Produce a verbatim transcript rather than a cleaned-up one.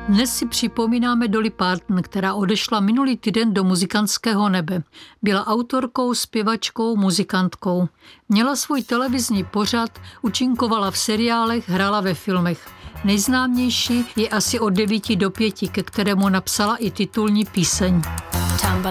Dnes si připomínáme Dolly Parton, která odešla minulý týden do muzikantského nebe. Byla autorkou, zpěvačkou, muzikantkou. Měla svůj televizní pořad, účinkovala v seriálech, hrála ve filmech. Nejznámější je asi Od devíti do pěti, ke kterému napsala i titulní píseň.